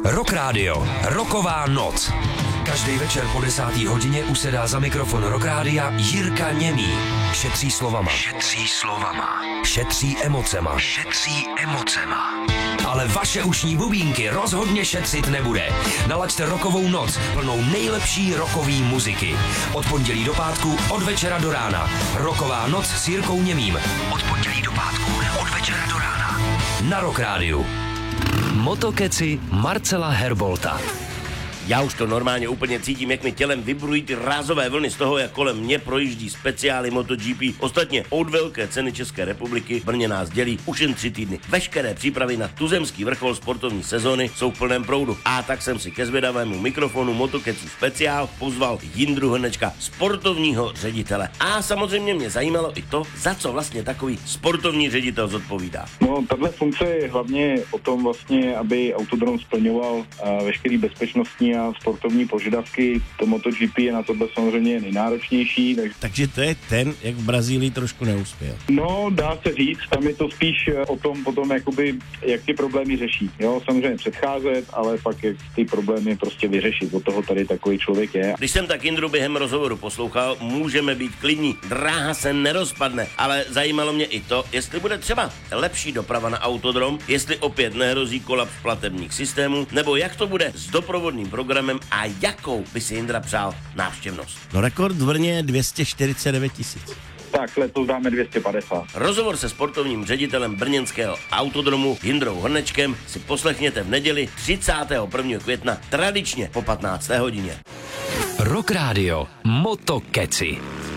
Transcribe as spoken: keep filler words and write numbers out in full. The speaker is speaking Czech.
Rock Radio, roková noc. Každý večer po desáté hodině usedá za mikrofon Rock Rádia Jirka Němý. Šetří slovama. Šetří slovama. Šetří emocema. Šetří emocema. Ale vaše ušní bubínky rozhodně šetřit nebude. Nalaďte rokovou noc plnou nejlepší rokový muziky. Od pondělí do pátku, od večera do rána. Roková noc s Jirkou Němým. Od pondělí do pátku, od večera do rána. Na Rock Rádiu. Motokeci Marcela Herbolta. Já už to normálně úplně cítím, jak mi tělem vibrují ty rázové vlny z toho, jak kolem mě projíždí speciály MotoGP. Ostatně od velké ceny České republiky v Brně nás dělí už jen tři týdny. Veškeré přípravy na tuzemský vrchol sportovní sezóny jsou v plném proudu. A tak jsem si ke zvědavému mikrofonu Motokeců speciál pozval Jindru Hrnečka, sportovního ředitele. A samozřejmě mě zajímalo i to, za co vlastně takový sportovní ředitel zodpovídá. No, tahle funkce je hlavně o tom vlastně, aby autodrom splňoval uh, veškerý bezpečnostní a sportovní požadavky. To MotoGP je na tohle samozřejmě nejnáročnější. Takže... takže to je ten, jak v Brazílii trošku neuspěl. No, dá se říct, tam je to spíš o tom potom, jakoby, jak ty problémy řeší. Jo, samozřejmě předcházet, ale pak jak ty problémy prostě vyřešit. Od toho tady takový člověk je. Když jsem tak Jindru během rozhovoru poslouchal, můžeme být klidní. Dráha se nerozpadne, ale zajímalo mě i to, jestli bude třeba lepší doprava na autodrom, jestli opět nehrozí kolaps platebních systémů, nebo jak to bude s doprovodným programem a jakou by si Jindra přál návštěvnost. No, rekord v Brně je dvě stě čtyřicet devět tisíc. Tak, letos dáme dvě stě padesát. Rozhovor se sportovním ředitelem brněnského autodromu Jindrou Hrnečkem si poslechněte v neděli třicátého prvního května tradičně po patnácté hodině. Rock Radio Motokeci.